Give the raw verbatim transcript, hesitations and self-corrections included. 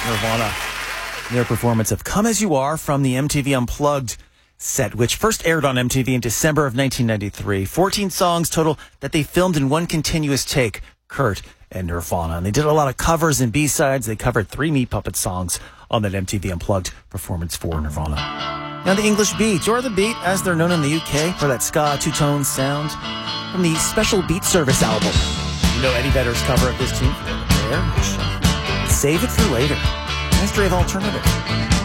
Nirvana. Their performance of Come As You Are from the M T V Unplugged set, which first aired on M T V in December of nineteen ninety-three. fourteen songs total that they filmed in one continuous take, Kurt and Nirvana. And they did a lot of covers and B-sides. They covered three Meat Puppet songs on that M T V Unplugged performance for Nirvana. Now the English Beats, or the Beat as they're known in the U K, for that ska two-tone sound from the Special Beat Service album. You know Eddie Vedder's cover of this tune? There. Save it for later. History of Alternative.